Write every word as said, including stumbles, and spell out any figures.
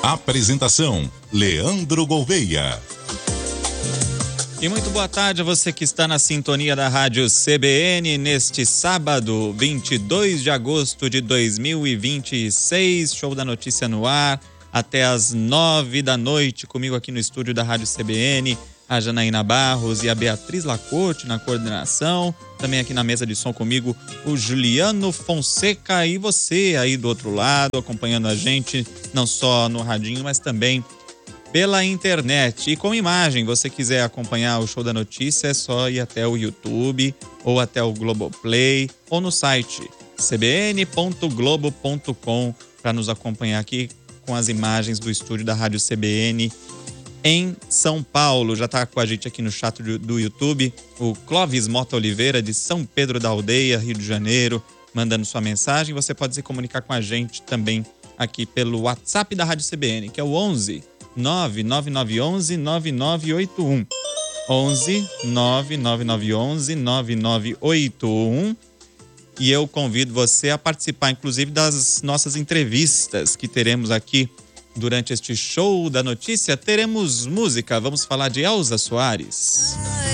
Apresentação: Leandro Gouveia. E muito boa tarde a você que está na sintonia da Rádio C B N neste sábado, vinte e dois de agosto de dois mil e vinte e seis. Show da Notícia no ar, até às nove da noite, comigo aqui no estúdio da Rádio C B N, a Janaína Barros e a Beatriz Lacorte na coordenação. Também aqui na mesa de som comigo, o Juliano Fonseca e você aí do outro lado, acompanhando a gente, não só no radinho, mas também pela internet e com imagem. Você quiser acompanhar o Show da Notícia, é só ir até o YouTube ou até o Globoplay ou no site c b n ponto globo ponto com para nos acompanhar aqui com as imagens do estúdio da Rádio C B N em São Paulo. Já está com a gente aqui no chat do, do YouTube o Clóvis Mota Oliveira, de São Pedro da Aldeia, Rio de Janeiro, mandando sua mensagem. Você pode se comunicar com a gente também aqui pelo WhatsApp da Rádio C B N, que é o onze nove nove nove um um nove nove oito um. onze nove nove nove um um nove nove oito um. E eu convido você a participar, inclusive, das nossas entrevistas que teremos aqui durante este Show da Notícia. Teremos música, vamos falar de Elza Soares.